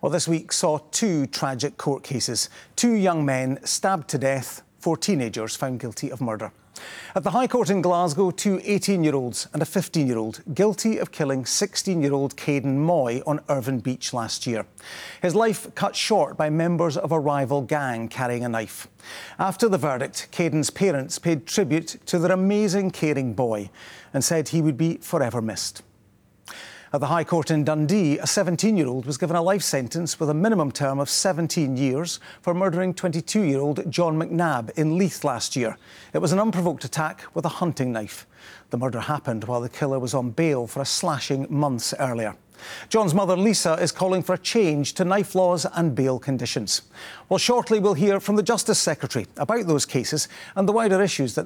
Well, this week saw two tragic court cases. Two young men stabbed to death, four teenagers found guilty of murder. At the High Court in Glasgow, two 18-year-olds and a 15-year-old guilty of killing 16-year-old Caden Moy on Irvine Beach last year. His life cut short by members of a rival gang carrying a knife. After the verdict, Caden's parents paid tribute to their amazing, caring boy and said he would be forever missed. At the High Court in Dundee, a 17-year-old was given a life sentence with a minimum term of 17 years for murdering 22-year-old John McNabb in Leith last year. It was an unprovoked attack with a hunting knife. The murder happened while the killer was on bail for a slashing months earlier. John's mother, Lisa, is calling for a change to knife laws and bail conditions. Well, shortly we'll hear from the Justice Secretary about those cases and the wider issues that